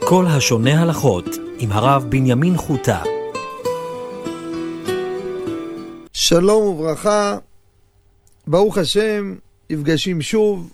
כל השונה הלכות עם הרב בנימין חוטה. שלום וברכה, ברוך השם, נפגשים שוב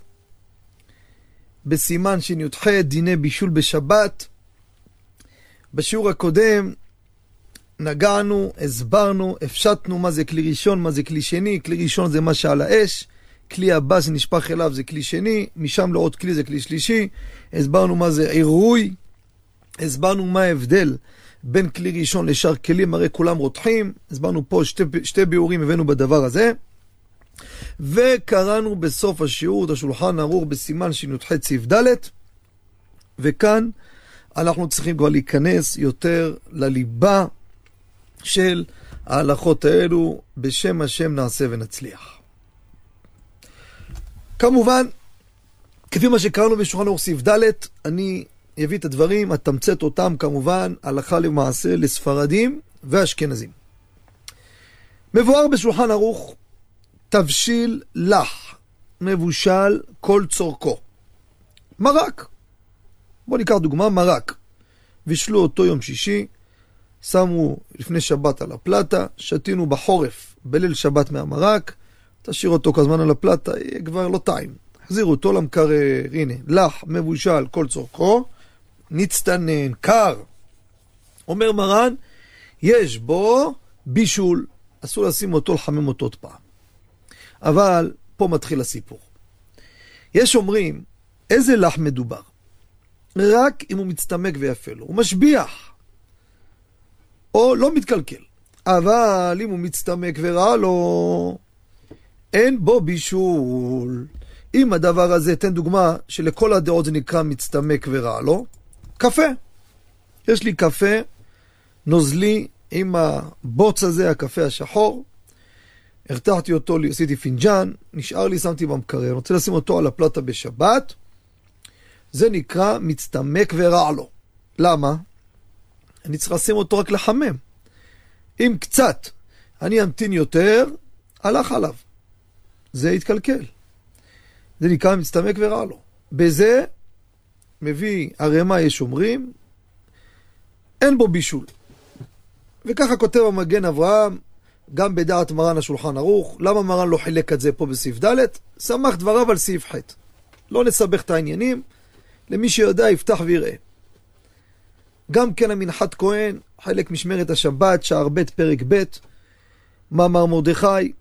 בסימן שי"ח דיני בישול בשבת. בשיעור הקודם נגענו, הסברנו, הפשטנו מה זה כלי ראשון, מה זה כלי שני. כלי ראשון זה מה שעל האש, כלי הבא שנשפך אליו זה כלי שני, משם לעוד כלי זה כלי שלישי. הסברנו מה זה עירוי, הסברנו מה ההבדל בין כלי ראשון לשאר כלים, הרי כולם רותחים. הסברנו פה שתי ביאורים הבאנו בדבר הזה, וקראנו בסוף השיעור את השולחן ערוך בסימן שי"ח סעיף ד', וכאן אנחנו צריכים כבר להיכנס יותר לליבה של ההלכות האלו. בשם השם נעשה ונצליח. כמובן, כפי מה שקראנו בשולחן ערוך סעיף ד', אני אביא את הדברים, אתמצת אותם כמובן הלכה למעשה לספרדים ואשכנזים. מבואר בשולחן ערוך תבשיל לח, מבושל כל צורכו. מרק. בואו ניקח דוגמה, מרק. בישלו אותו יום שישי, שמו לפני שבת על הפלטה, שתינו בחורף בליל שבת מהמרק, תשאיר אותו כזמן על הפלטה, יהיה כבר לא טעים. החזירו אותו למקרר, הנה, לח, מבושל כל צורכו, נצטנן, קר. אומר מרן, יש בו בישול, אסור לשים אותו, לחמם אותו עוד פעם. אבל פה מתחיל הסיפור. יש אומרים, איזה לח מדובר? רק אם הוא מצטמק ויפה לו, הוא משביח, או לא מתקלקל. אבל אם הוא מצטמק ורע לו, אין בו בישול. אם הדבר הזה, תן דוגמה שלכל הדעות זה נקרא מצטמק ורע לו, קפה. יש לי קפה נוזלי עם הבוץ הזה, הקפה השחור, הרתחתי אותו, עשיתי פינג'ן, נשאר לי, שמתי במקרר, אני רוצה לשים אותו על הפלטה בשבת, זה נקרא מצטמק ורע לו. למה? אני צריך לשים אותו רק לחמם. אם קצת אני אמתין יותר, הלך עליו. זה יתקלקל. זה נקרא מצטמק ורע לו. בזה מביא הרמה, יש אומרים, אין בו בישול. וככה כותב המגן אברהם, גם בדעת מרן השולחן ערוך. למה מרן לא חילק את זה פה בסעיף ד'? שמח דבריו על סעיף ח'. לא נסבך את העניינים, למי שיודע יפתח ויראה. גם כן המנחת כהן, חלק משמרת השבת, שער ב' פרק ב', מאמר מרדכי,